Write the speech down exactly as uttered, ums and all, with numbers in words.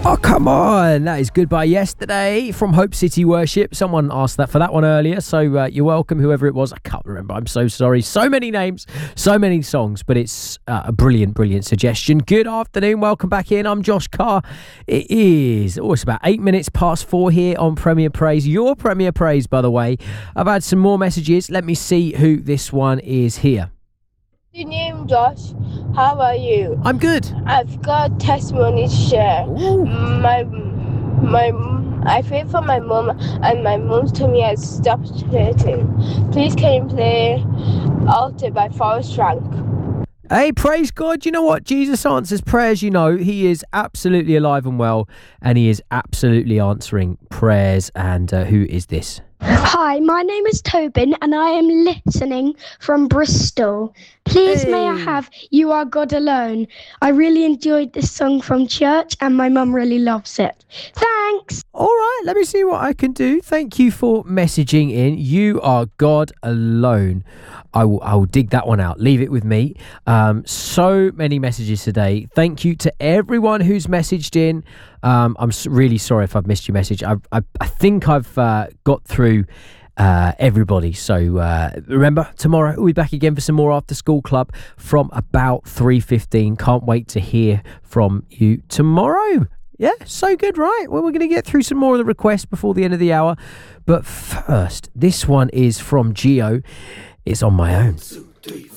Oh, come on. That is Goodbye Yesterday from Hope City Worship. Someone asked that for that one earlier, so uh, you're welcome, whoever it was. I can't remember. I'm so sorry. So many names, so many songs, but it's uh, a brilliant, brilliant suggestion. Good afternoon. Welcome back in. I'm Josh Carr. It is, oh, it's about eight minutes past four here on Premier Praise. Your Premier Praise, by the way. I've had some more messages. Let me see who this one is here. Good name, Josh. How are you? I'm good. I've got testimony to share. Ooh. My, my, I prayed for my mom, and my mom told me I stopped hurting. Please, can you play Altar by Forrest Frank? Hey, praise God. You know what? Jesus answers prayers, you know. He is absolutely alive and well, and he is absolutely answering prayers. And uh, who is this? Hi, my name is Tobin and I am listening from Bristol. Please Hey. may I have You Are God Alone. I really enjoyed this song from church and my mum really loves it. Thanks. All right, let me see what I can do. Thank you for messaging in. You Are God Alone. I will, I will dig that one out. Leave it with me. Um, so many messages today. Thank you to everyone who's messaged in. Um, I'm really sorry if I've missed your message. I, I, I think I've uh, got through uh, everybody. So uh, remember, tomorrow we'll be back again for some more After School Club from about three fifteen. Can't wait to hear from you tomorrow. Yeah, so good, right? Well, we're going to get through some more of the requests before the end of the hour. But first, this one is from Gio. It's On My Own. Two, three,